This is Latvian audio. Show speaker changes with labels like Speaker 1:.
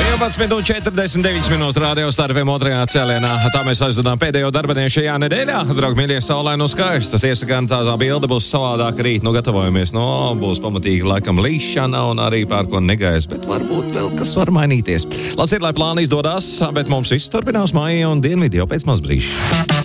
Speaker 1: 11:49 radio starpiem otrajā cēlienā. Tā mēs aizvedām pēdējo darbadienu šajā nedēļā. Draugi, mīļie, saulaini un skaisti. Tiesa gan tā bilde būs savādāka rīt. Nu, gatavojamies. Būs pamatīgi laikam līšana un arī pērkona negaiss, bet varbūt vēl kas var mainīties. Labs ir, lai plāni izdodas, bet mums viss turpinās Maija un Dienvidi jau pēc mazbrīža.